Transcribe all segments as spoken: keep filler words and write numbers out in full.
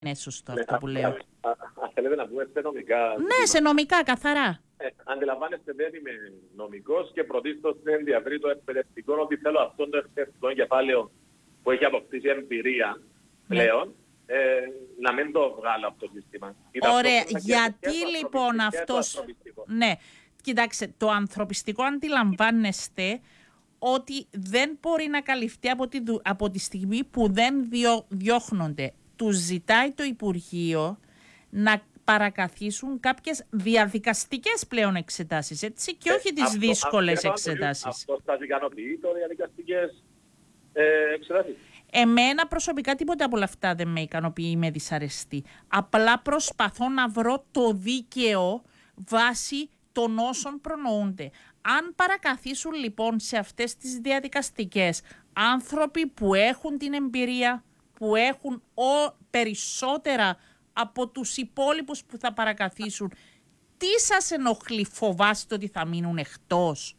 είναι σωστό Ναι, αυτό που λέω. Αν θέλετε να πούμε σε νομικά. Ναι, σε νομικά, καθαρά. Ε, αντιλαμβάνεστε, δεν είμαι νομικός και πρωτίστως δεν ενδιαφέρει το εκπαιδευτικό ότι θέλω αυτό το εκπαιδευτικό κεφάλαιο που έχει αποκτήσει εμπειρία πλέον, ναι. ε, να μην το βγάλω από το σύστημα. Ωραία, γιατί λοιπόν αυτός... Ναι, κοιτάξτε, το ανθρωπιστικό αντιλαμβάνεστε ότι δεν μπορεί να καλυφθεί από τη, από τη στιγμή που δεν διώ, διώχνονται. Τους ζητάει το Υπουργείο να παρακαθίσουν κάποιες διαδικαστικές πλέον εξετάσεις, έτσι, και όχι τις αυτό, δύσκολες αυτό, εξετάσεις. Αυτό θα ικανοποιεί το διαδικαστικές ε, εξετάσεις. Εμένα προσωπικά τίποτα από όλα αυτά δεν με ικανοποιεί ή με δυσαρεστεί. Απλά προσπαθώ να βρω το δίκαιο βάσει των όσων προνοούνται. Αν παρακαθίσουν λοιπόν σε αυτές τις διαδικαστικές άνθρωποι που έχουν την εμπειρία, που έχουν ο, περισσότερα από τους υπόλοιπους που θα παρακαθίσουν, τι σας ενοχλεί, φοβάστε ότι θα μείνουν εκτός?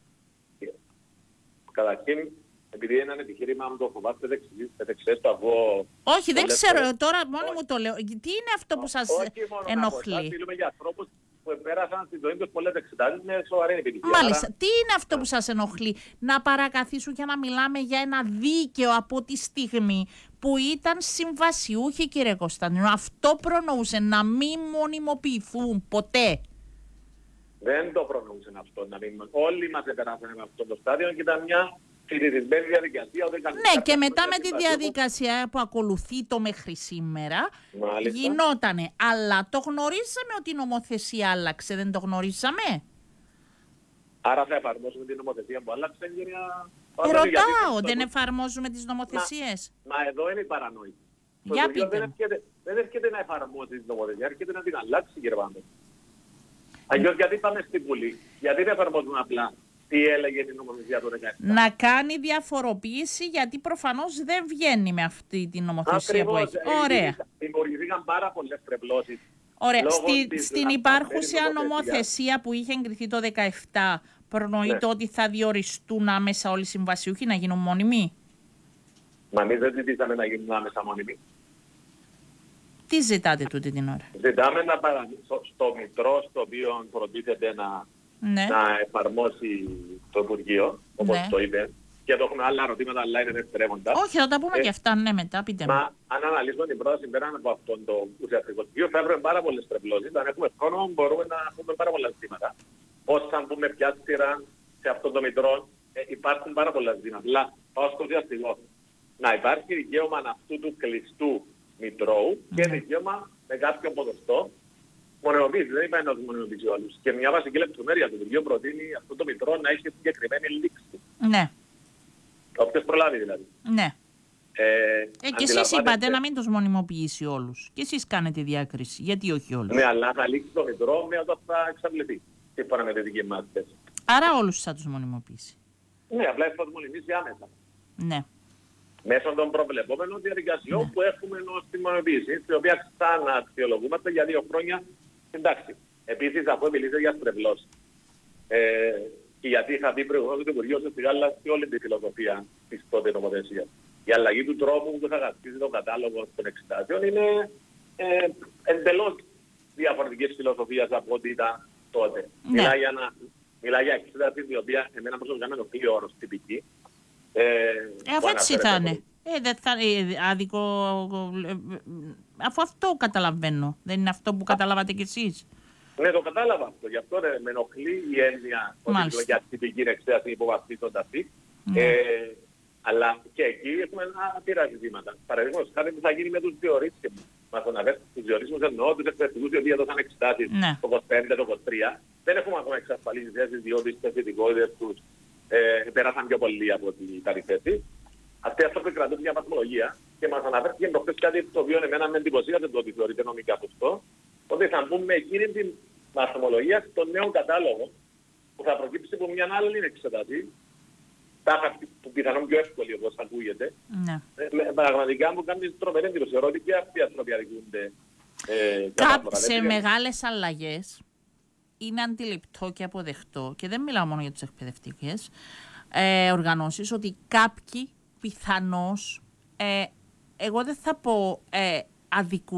Καταρχήν, επειδή είναι ένα επιχείρημα, αν το φοβάστε, δεν ξέρετε το αυγό. Όχι, δεν ξέρω, τώρα μόνο μου το λέω. Τι είναι αυτό που σας ενοχλεί? Όχι, μιλούμε για ανθρώπους που πέρασαν στη ζωή τους πολλές εξετάσεις με σοβαρή επιτυχία. Μάλιστα. Άρα... Τι είναι αυτό που σας ενοχλεί? Να παρακαθίσουν και να μιλάμε για ένα δίκαιο από τη στιγμή που ήταν συμβασιούχοι, κύριε Κωνσταντίνο. Αυτό προνοούσε, να μην μονιμοποιηθούν ποτέ. Δεν το προνοούσε αυτό. Να μην... Όλοι μας επεράσαμε με αυτό το στάδιο και ήταν μια συνηθισμένη διαδικασία. Ναι, και μετά με τη διαδικασία που ακολουθεί το μέχρι σήμερα, μάλιστα, γινότανε. Αλλά το γνωρίζαμε ότι η νομοθεσία άλλαξε, δεν το γνωρίζαμε? Άρα θα εφαρμόσουμε την νομοθεσία που άλλαξε, κυρία? Ρωτάω, γιατί... δεν εφαρμόζουμε τις νομοθεσίες? Μα, μα εδώ είναι η παρανόηση. Για πείτε. Δεν έρχεται, δεν έρχεται να εφαρμόσει την νομοθεσία, έρχεται να την αλλάξει, κύριε Πάντο. Αλλιώς γιατί πάμε στην Βουλή, γιατί δεν εφαρμόζουμε απλά τι έλεγε την νομοθεσία του δεκαεπτά? Να κάνει διαφοροποίηση, γιατί προφανώς δεν βγαίνει με αυτή την νομοθεσία. Ακριβώς, που έχει. Ωραία. Δημιουργήθηκαν πάρα πολλές τρευλώσεις. Ωραία. Στη, στην υπάρχουσα νομοθεσία που είχε εγκριθεί το δεκαεπτά, προνοείται, ναι, ότι θα διοριστούν άμεσα όλοι οι συμβασιούχοι να γίνουν μόνιμοι? Μα εμείς δεν ζητήσαμε να γίνουν άμεσα μόνιμοι. Τι ζητάτε τούτη την ώρα? Ζητάμε να παραμείνει στο, στο μητρό στο οποίο προτίθεται να, ναι, να εφαρμόσει το Υπουργείο, όπως, ναι, το είπε. Και εδώ έχουμε άλλα ερωτήματα, αλλά είναι δευτερεύοντα. Όχι, θα τα πούμε ε, και αυτά, ναι, μετά, πείτε μου. Μα αν αναλύσουμε την πρόταση πέραν από αυτόν το ουσιαστικό στοιχείο, θα βρούμε πάρα πολλές τρευλώσεις. Αν έχουμε χρόνο, μπορούμε να πούμε πάρα πολλά ζητήματα. Πώς θα μπούμε ποια σειρά σε αυτό το μητρό, ε, υπάρχουν πάρα πολλά ζητήματα. Αλλά πάω στο ουσιαστικό. Να υπάρχει δικαίωμα αυτού του κλειστού μητρώου και mm. δικαίωμα με κάποιο ποσοστό μονιμοποίηση. Δεν είπα ότι μονιμοποιήσει όλους. Και μια βασική λεπτομέρεια του Υπουργείου προτείνει αυτό το μητρό να έχει συγκεκριμένη λήξη. Ναι. Όποιος προλάβει δηλαδή. Ναι. Ε, ε, και εσείς είπατε να μην τους μονιμοποιήσει όλους. Και εσείς κάνετε διάκριση. Γιατί όχι όλους? Ναι, αλλά θα λήξει το μητρό με όταν θα εξαντληθεί. Σύμφωνα με τη δική μας θέση. Άρα όλους θα τους μονιμοποιήσει? Ναι, απλά θα τους μονιμοποιήσει άμεσα. Ναι. Μέσω των προβλεπόμενων διαδικασιών, ναι, που έχουμε ως τη μονιμοποίηση, την οποία ξανααξιολογούμαστε για δύο χρόνια. Εντάξει. Επίσης, αφού μιλήσατε για στρεβλώσεις, ε, και γιατί είχα πει προηγουμένως ότι το Υπουργείο ουσιαστικά άλλαξε όλη τη φιλοσοφία της τότε νομοθεσίας. Η αλλαγή του τρόπου που θα καταστήσει το κατάλογο των εξετάσεων είναι ε, εντελώς διαφορετικής φιλοσοφίας από ό,τι ήταν τότε. Ναι. Μιλάει για, να, μιλάει για εξέταση η οποία εμένα προσωπικά με ενοχλεί ο όρος τυπική. Ε, ε, αφού έτσι θα είναι. Ε, δεν θα είναι άδικο, ε, αφού αυτό καταλαβαίνω. Δεν είναι αυτό που καταλάβατε κι εσείς? Ναι, το κατάλαβα αυτό. Γι' αυτό ρε, με ενοχλεί η έννοια ότι για τυπική εξέταση υποβαθμίζονται αυτή. Ναι. Ε, αλλά και εκεί έχουμε ένα πειρά ζητήματα. Παραδείγματος χάρη τι θα γίνει με τους διορίστες. Μας αναφέρει τους διορίστες, εννοώ τους εκπαιδευτικούς οι οποίοι έδωσαν εξετάσεις, ναι, το είκοσι πέντε, το είκοσι τρία. Δεν έχουμε ακόμα εξασφαλίσει θέσεις διότι στις ειδικότητες τους ε, πέρασαν πιο πολύ από την ταριθέση. Αυτοί άνθρωποι κρατούν μια βαθμολογία και μας αναφέρθηκε προχθές κάτι το οποίο εμένα με εντυπωσίασε το ότι θεωρείται νομικά σωστό, ότι θα μπουν με εκείνη την βαθμολογία στο νέο κατάλογο που θα προκύψει από μια άλλη εξετάτη, τάχα που πιθανόν πιο εύκολη όπως ακούγεται. Ναι. Ε, πραγματικά μου κάνει τρομερή εντύπωση ότι και αυτοί οι άνθρωποι αδικούνται. Ε, σε μεγάλες αλλαγές είναι αντιληπτό και αποδεκτό, και δεν μιλάω μόνο για τις εκπαιδευτικές ε, οργανώσεις, ότι κάποιοι πιθανώς, ε, εγώ δεν θα πω ε, αδικούν